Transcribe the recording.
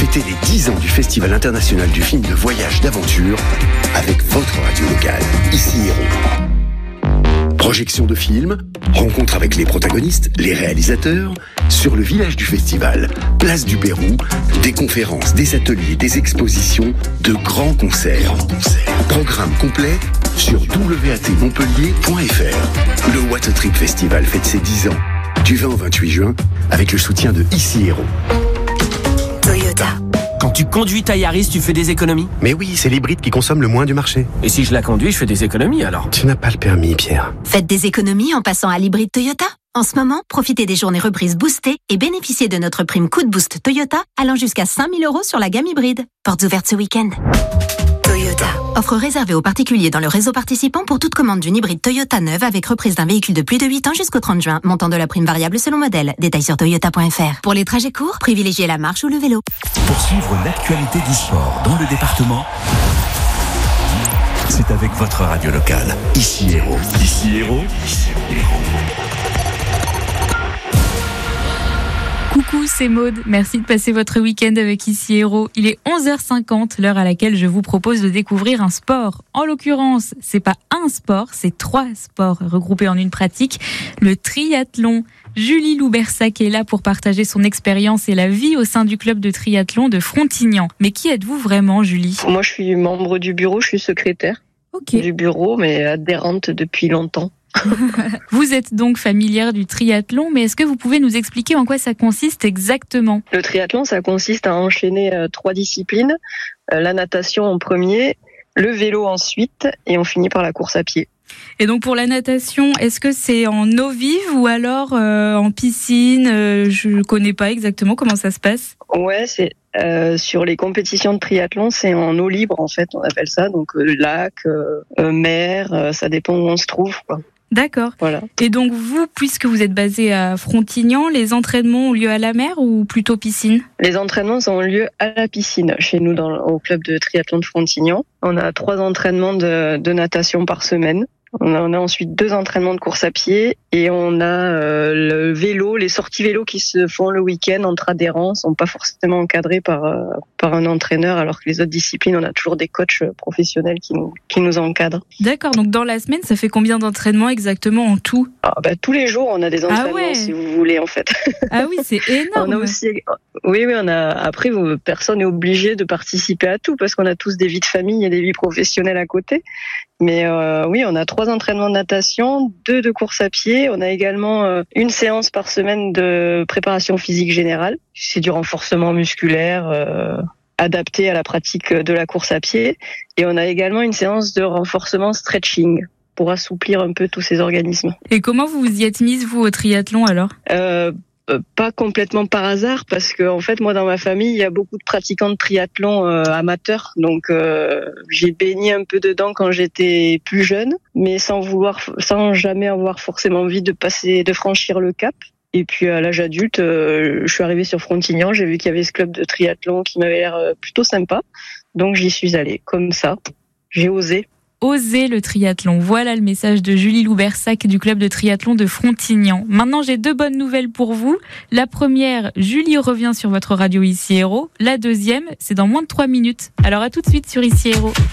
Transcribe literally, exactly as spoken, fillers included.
Fêtez les dix ans du Festival international du film de voyage d'aventure avec votre radio locale, ici Héros. Projection de films, rencontre avec les protagonistes, les réalisateurs, sur le village du festival, place du Pérou, des conférences, des ateliers, des expositions, de grands concerts. Programme complet sur w a t montpellier point f r. Le What a Trip Festival fête ses dix ans, du vingt au vingt-huit juin, avec le soutien de Ici Héros. Toyota. Quand tu conduis ta Yaris, tu fais des économies ? Mais oui, c'est l'hybride qui consomme le moins du marché. Et si je la conduis, je fais des économies alors ? Tu n'as pas le permis, Pierre. Faites des économies en passant à l'hybride Toyota. En ce moment, profitez des journées reprises boostées et bénéficiez de notre prime coup de boost Toyota allant jusqu'à cinq mille euros sur la gamme hybride. Portes ouvertes ce week-end. Toyota. Offre réservée aux particuliers dans le réseau participant pour toute commande d'une hybride Toyota neuve avec reprise d'un véhicule de plus de huit ans jusqu'au trente juin. Montant de la prime variable selon modèle. Détails sur toyota point f r. Pour les trajets courts, privilégiez la marche ou le vélo. Pour suivre l'actualité du sport dans le département, c'est avec votre radio locale. Ici Héros. Ici Héros. Ici Héros. Coucou, c'est Maude. Merci de passer votre week-end avec Ici Héros. Il est onze heures cinquante, l'heure à laquelle je vous propose de découvrir un sport. En l'occurrence, c'est pas un sport, c'est trois sports regroupés en une pratique. Le triathlon. Julie Loubersac est là pour partager son expérience et la vie au sein du club de triathlon de Frontignan. Mais qui êtes-vous vraiment, Julie ? Moi, je suis membre du bureau, je suis secrétaire okay. du bureau, mais adhérente depuis longtemps. Vous êtes donc familière du triathlon, mais est-ce que vous pouvez nous expliquer en quoi ça consiste exactement ? Le triathlon, ça consiste à enchaîner euh, trois disciplines, euh, la natation en premier, le vélo ensuite, et on finit par la course à pied. Et donc pour la natation, est-ce que c'est en eau vive ou alors euh, en piscine ? euh, Je ne connais pas exactement comment ça se passe. Ouais, c'est euh, sur les compétitions de triathlon, c'est en eau libre en fait, on appelle ça, donc euh, lac, euh, mer, euh, ça dépend où on se trouve, quoi. D'accord. Voilà. Et donc vous, puisque vous êtes basé à Frontignan, les entraînements ont lieu à la mer ou plutôt piscine ? Les entraînements ont lieu à la piscine, chez nous dans, au club de triathlon de Frontignan. On a trois entraînements de, de natation par semaine. On a, on a ensuite deux entraînements de course à pied et on a euh, le vélo, les sorties vélo qui se font le week-end entre adhérents, sont pas forcément encadrés par euh, par un entraîneur, alors que les autres disciplines, on a toujours des coachs professionnels qui nous qui nous encadrent. D'accord, donc dans la semaine, ça fait combien d'entraînements exactement en tout ? Ah, bah, tous les jours, on a des entraînements, ah ouais. si vous voulez, en fait. Ah oui, c'est énorme. On a aussi, oui, oui, on a. Après, vous, personne n'est obligé de participer à tout parce qu'on a tous des vies de famille et des vies professionnelles à côté. Mais euh, oui, on a trois entraînements de natation, deux de course à pied. On a également euh, une séance par semaine de préparation physique générale. C'est du renforcement musculaire euh, adapté à la pratique de la course à pied. Et on a également une séance de renforcement stretching pour assouplir un peu tous ces organismes. Et comment vous vous y êtes mise, vous, au triathlon, alors ? euh, Pas complètement par hasard, parce que en fait, moi, dans ma famille, il y a beaucoup de pratiquants de triathlon euh, amateurs. Donc, euh, j'ai baigné un peu dedans quand j'étais plus jeune, mais sans vouloir, sans jamais avoir forcément envie de passer, de franchir le cap. Et puis, à l'âge adulte, euh, je suis arrivée sur Frontignan. J'ai vu qu'il y avait ce club de triathlon qui m'avait l'air plutôt sympa. Donc, j'y suis allée. Comme ça, j'ai osé. Oser le triathlon. Voilà le message de Julie Loubersac du club de triathlon de Frontignan. Maintenant, j'ai deux bonnes nouvelles pour vous. La première, Julie revient sur votre radio Ici Héros. La deuxième, c'est dans moins de trois minutes. Alors à tout de suite sur Ici Héros.